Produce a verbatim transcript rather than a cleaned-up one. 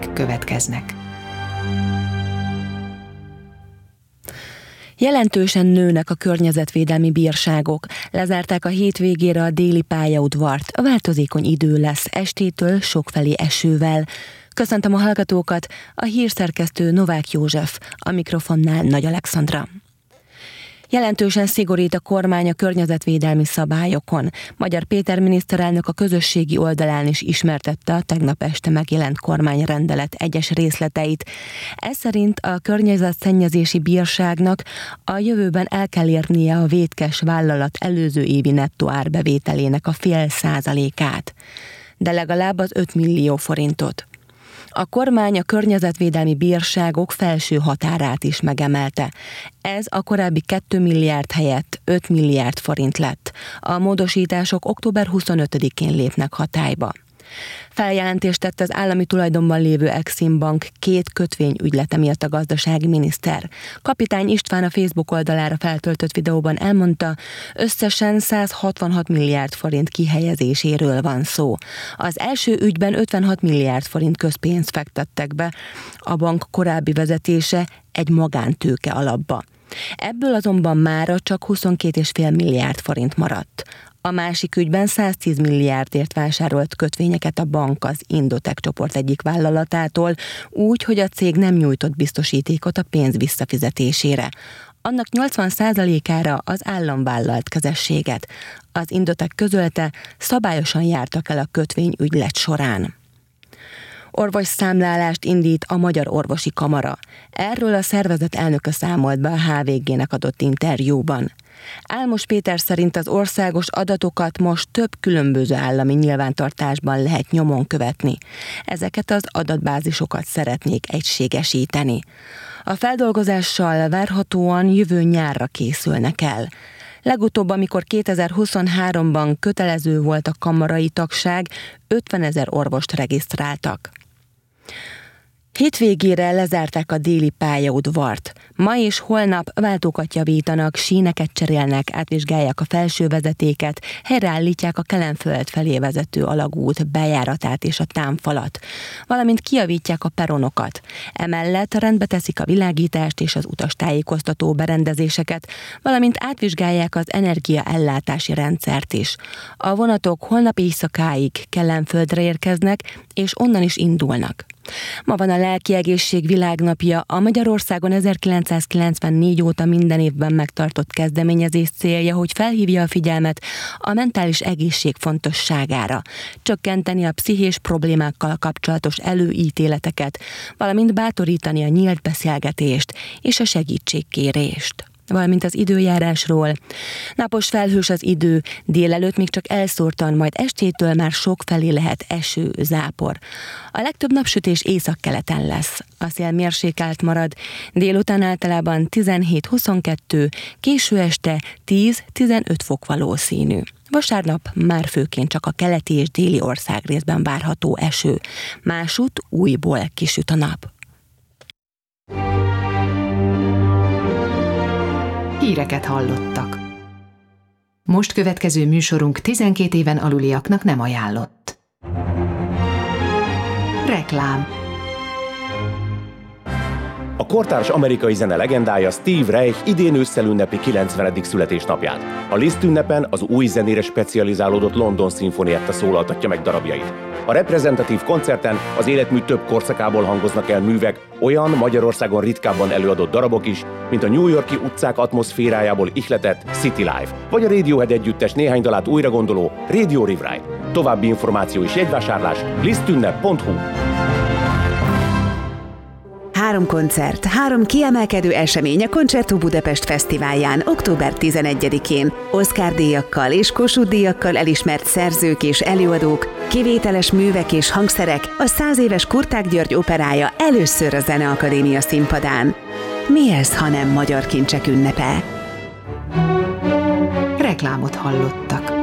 híreink következnek. Jelentősen nőnek a környezetvédelmi bírságok. Lezárták a hétvégére a déli pályaudvart. A változékony idő lesz estétől sokfelé esővel. Köszöntöm a hallgatókat, a hírszerkesztő Novák József, a mikrofonnál Nagy Alexandra. Jelentősen szigorít a kormány a környezetvédelmi szabályokon. Magyar Péter miniszterelnök a közösségi oldalán is ismertette a tegnap este megjelent kormányrendelet egyes részleteit. Ez szerint a környezetszennyezési bírságnak a jövőben el kell érnie a vétkes vállalat előző évi nettó árbevételének a fél százalékát, de legalább az öt millió forintot. A kormány a környezetvédelmi bírságok felső határát is megemelte. Ez a korábbi két milliárd helyett öt milliárd forint lett. A módosítások október huszonötödikén lépnek hatályba. Feljelentést tett az állami tulajdonban lévő Exim Bank két kötvényügylete miatt a gazdasági miniszter. Kapitány István a Facebook oldalára feltöltött videóban elmondta, összesen száz hatvanhat milliárd forint kihelyezéséről van szó. Az első ügyben ötvenhat milliárd forint közpénzt fektettek be, a bank korábbi vezetése egy magántőke alapba. Ebből azonban mára csak huszonkét egész öt milliárd forint maradt. A másik ügyben száztíz milliárdért vásárolt kötvényeket a bank az Indotech csoport egyik vállalatától, úgy, hogy a cég nem nyújtott biztosítékot a pénz visszafizetésére. Annak nyolcvan százalékára az állam vállalt kezességet. Az Indotech közölte, szabályosan jártak el a kötvényügylet során. Orvosszámlálást indít a Magyar Orvosi Kamara. Erről a szervezet elnöke számolt be a há vé gének adott interjúban. Álmos Péter szerint az országos adatokat most több különböző állami nyilvántartásban lehet nyomon követni. Ezeket az adatbázisokat szeretnék egységesíteni. A feldolgozással várhatóan jövő nyárra készülnek el. Legutóbb, amikor kétezer-huszonháromban kötelező volt a kamarai tagság, ötvenezer orvost regisztráltak. Hétvégére lezárták a déli pályaudvart. Ma és holnap váltókat javítanak, síneket cserélnek, átvizsgálják a felső vezetéket, helyreállítják a Kelenföld felé vezető alagút bejáratát és a támfalat, valamint kijavítják a peronokat. Emellett rendbe teszik a világítást és az utastájékoztató berendezéseket, valamint átvizsgálják az energiaellátási rendszert is. A vonatok holnap éjszakáig Kelenföldre érkeznek, és onnan is indulnak. Ma van a Lelki Egészség Világnapja, a Magyarországon ezerkilencszázkilencvennégy óta minden évben megtartott kezdeményezés célja, hogy felhívja a figyelmet a mentális egészség fontosságára, csökkenteni a pszichés problémákkal kapcsolatos előítéleteket, valamint bátorítani a nyílt beszélgetést és a segítségkérést. Valamint az időjárásról. Napos felhős az idő, délelőtt még csak elszórtan, majd estétől már sokfelé lehet eső, zápor. A legtöbb napsütés északkeleten lesz. A szél mérsékelt marad, délután általában tizenhét-huszonkettő, késő este tíz-tizenöt fok valószínű. Vasárnap már főként csak a keleti és déli országrészben várható eső. Másút újból kisüt a nap. Híreket hallottak. Most következő műsorunk tizenkét éven aluliaknak nem ajánlott. Reklám. A kortárs amerikai zene legendája Steve Reich idén ősszel ünnepli kilencvenedik születésnapját. A Liszt ünnepen az új zenére specializálódott London Sinfonietta szólaltatja meg darabjait. A reprezentatív koncerten az életmű több korszakából hangoznak el művek, olyan Magyarországon ritkábban előadott darabok is, mint a New York-i utcák atmoszférájából ihletett City Life, vagy a Radiohead együttes néhány dalát újra gondoló Radio Rewrite. További információ és jegyvásárlás lisztünnep pont hu. Három koncert, három kiemelkedő esemény a Concerto Budapest Fesztiválján október tizenegyedikén. Oscar-díjakkal és Kossuth-díjakkal elismert szerzők és előadók, kivételes művek és hangszerek, a száz éves Kurták György operája először a Zeneakadémia színpadán. Mi ez, ha nem magyar kincsek ünnepe? Reklámot hallottak.